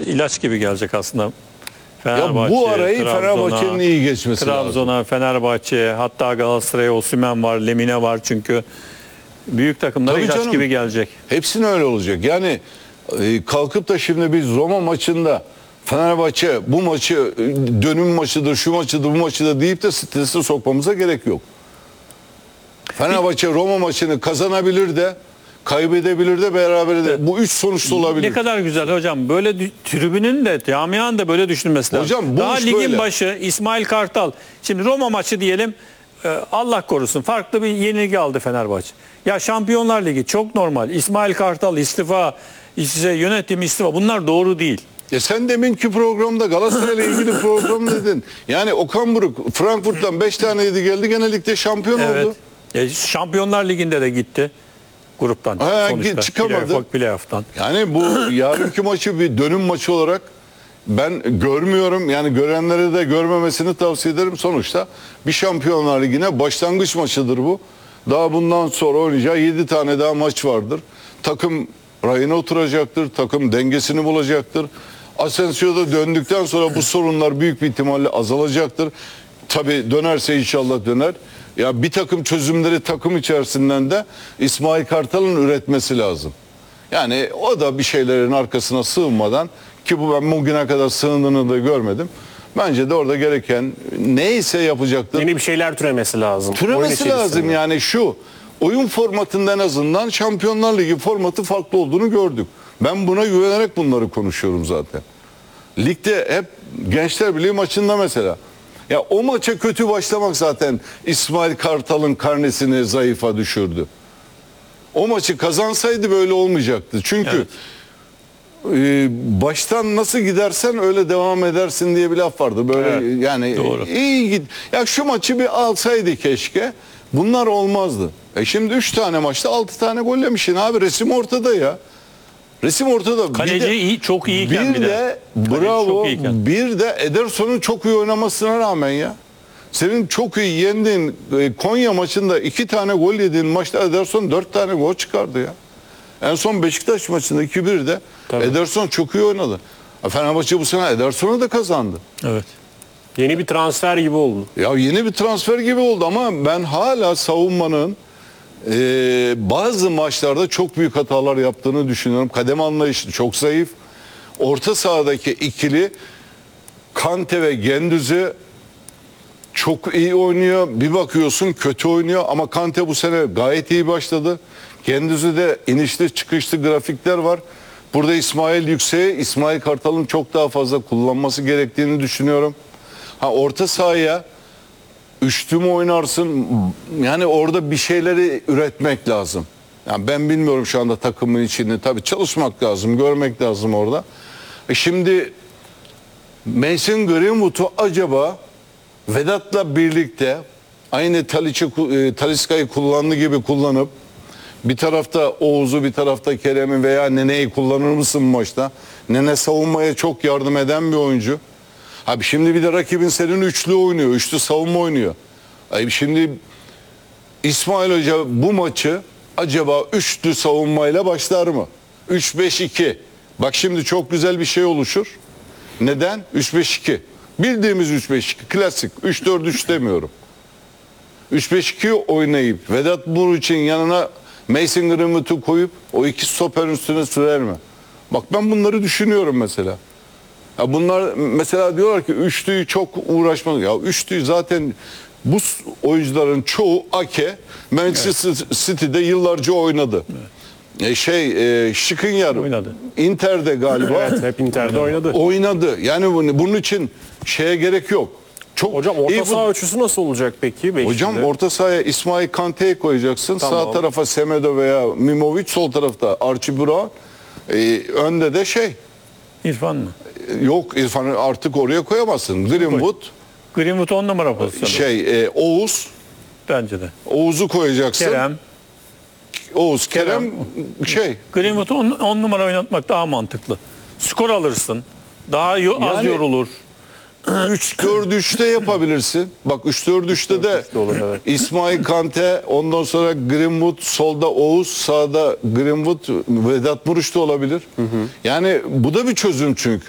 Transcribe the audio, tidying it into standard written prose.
ilaç gibi gelecek aslında. Ya Fenerbahçe, bu arayı Fenerbahçe'nin iyi geçmesi lazım. Trabzon'a, Fenerbahçe'ye, hatta Galatasaray'a Osimhen var, Lemine var çünkü büyük takımlara Tabii ilaç canım. gibi gelecek. Hepsine öyle olacak. Yani kalkıp da şimdi biz Roma maçında Fenerbahçe bu maçı dönüm maçıdır, şu maçıdır, bu maçıdır deyip de strese sokmamıza gerek yok. Fenerbahçe Roma maçını kazanabilir de, kaybedebilir de, beraber de. Bu üç sonuçta olabilir. Ne kadar güzel hocam. Böyle tribünün de, camianın da böyle düşünmesi lazım. Hocam, bu daha iş ligin böyle. başı İsmail Kartal. Şimdi Roma maçı diyelim. Allah korusun. Farklı bir yenilgi aldı Fenerbahçe. Ya Şampiyonlar Ligi çok normal. İsmail Kartal istifa, size yönetim istifa. Bunlar doğru değil. Sen deminki programda Galatasaray'la ilgili program dedin. Yani Okan Buruk Frankfurt'tan 5 tane yedi geldi, genellikle şampiyon oldu. Şampiyonlar Ligi'nde de gitti. Gruptan sonuçta. Çıkamadı. Playoff'tan. Yani bu yarınki maçı bir dönüm maçı olarak ben görmüyorum. Yani görenlere de görmemesini tavsiye ederim. Sonuçta bir Şampiyonlar Ligi'ne başlangıç maçıdır bu. Daha bundan sonra oynayacağı 7 tane daha maç vardır. Takım rayına oturacaktır. Takım dengesini bulacaktır. Asensio'da döndükten sonra bu sorunlar büyük bir ihtimalle azalacaktır. Tabii dönerse inşallah döner. Ya bir takım çözümleri takım içerisinden de İsmail Kartal'ın üretmesi lazım. Yani o da bir şeylerin arkasına sığınmadan, ki bu ben bugüne kadar sığındığını da görmedim. Bence de orada gereken neyse yapacaktır. Yeni bir şeyler türemesi lazım. Türemesi lazım yani şu. Oyun formatında en azından Şampiyonlar Ligi formatı farklı olduğunu gördük. Ben buna güvenerek bunları konuşuyorum zaten. Ligde hep Gençler Birliği maçında mesela. Ya o maça kötü başlamak zaten İsmail Kartal'ın karnesini zayıfa düşürdü. O maçı kazansaydı böyle olmayacaktı. Çünkü baştan nasıl gidersen öyle devam edersin diye bir laf vardı. Böyle yani doğru. iyi git. Ya şu maçı bir alsaydı keşke. Bunlar olmazdı. Şimdi 3 tane maçta 6 tane gol yemişsin abi, resim ortada ya. Resim ortada. Kaleci çok iyiyken bir de bravo. Bir de Ederson'un çok iyi oynamasına rağmen ya. Senin çok iyi yendiğin Konya maçında 2 tane gol yediğin maçta Ederson 4 tane gol çıkardı ya. En son Beşiktaş maçında 2-1'de Ederson çok iyi oynadı. Fenerbahçe bu sene Ederson'u da kazandı. Evet. Yeni bir transfer gibi oldu. Ya yeni bir transfer gibi oldu ama ben hala savunmanın bazı maçlarda çok büyük hatalar yaptığını düşünüyorum. Kademe anlayışı çok zayıf. Orta sahadaki ikili Kante ve Gündüz'ü çok iyi oynuyor. Bir bakıyorsun kötü oynuyor ama Kante bu sene gayet iyi başladı. Gündüz'ü de inişli çıkışlı grafikler var. Burada İsmail Yüksek'e, İsmail Kartal'ın çok daha fazla kullanması gerektiğini düşünüyorum. Orta sahaya üçlü mü oynarsın? Yani orada bir şeyleri üretmek lazım. Yani ben bilmiyorum şu anda takımın içini. Tabii çalışmak lazım, görmek lazım orada. Şimdi Mason Greenwood'u acaba Vedat'la birlikte aynı Talisca'yı kullandığı gibi kullanıp bir tarafta Oğuz'u, bir tarafta Kerem'i veya Nene'yi kullanır mısın maçta? Nene savunmaya çok yardım eden bir oyuncu. Abi şimdi bir de rakibin senin üçlü oynuyor, üçlü savunma oynuyor. Abi şimdi İsmail Hoca bu maçı acaba üçlü savunmayla başlar mı? 3-5-2. Bak şimdi çok güzel bir şey oluşur. Neden? 3-5-2. Bildiğimiz 3-5-2. Klasik. 3-4-3 demiyorum. 3-5-2 oynayıp Vedat Muriç'in yanına Mason Greenwood'u koyup o iki stoperin üstüne sürer mi? Bak ben bunları düşünüyorum mesela. Ya bunlar mesela diyorlar ki üçlüyü çok uğraşmalı. Ya üçlüyü zaten bu oyuncuların çoğu Ake Manchester City'de yıllarca oynadı. Skriniar oynadı. Inter'de galiba. Evet, hep Inter'de oynadı. Oynadı. Yani bunun için şeye gerek yok. Çok Hocam orta saha ölçüsü nasıl olacak peki? Hocam orta sahaya İsmail Kante'yi koyacaksın. Tamam. Sağ tarafa Semedo veya Mimovic, sol tarafta Archie Brown. Önde de İrfan mı? yok, İrfan'ı artık oraya koyamazsın. Greenwood 10 numara pozisyonu. Oğuz. Bence de. Oğuz'u koyacaksın. Kerem. Oğuz, Kerem Greenwood'u 10 numara oynatmak daha mantıklı. Skor alırsın. Daha az yorulur. 3-4-3'te yapabilirsin. Bak 3-4-3'te de olur, evet. İsmail Kante, ondan sonra Greenwood, solda Oğuz, sağda Greenwood, Vedat Muriç de olabilir. Yani bu da bir çözüm çünkü.